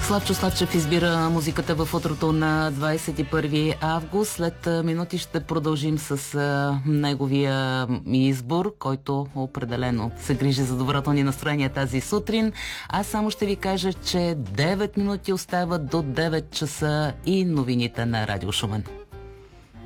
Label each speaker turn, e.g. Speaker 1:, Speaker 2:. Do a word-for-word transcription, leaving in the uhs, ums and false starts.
Speaker 1: Славчо Славчев избира музиката в утрото на двадесет и първи август. След минути ще продължим с а, неговия избор, който определено се грижи за доброто ни настроение тази сутрин. Аз само ще ви кажа, че девет минути остават до девет часа и новините на Радио Шумен.